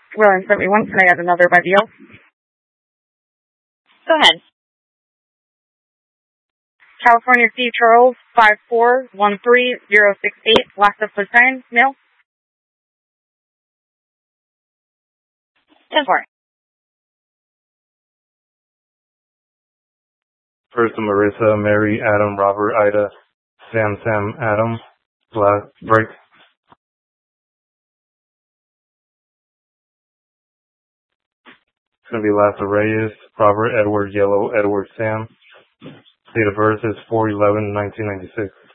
Rhode 71, can I add another by deal? Go ahead. California C. Charles, 5413068, last of Lieutenant, male. 10-4. First Marissa, Mary, Adam, Robert, Ida, Sam, Adam, last break. It's going to be Lassa Reyes, Robert, Edward, Yellow, Edward, Sam. Date of birth is 4/11/1996.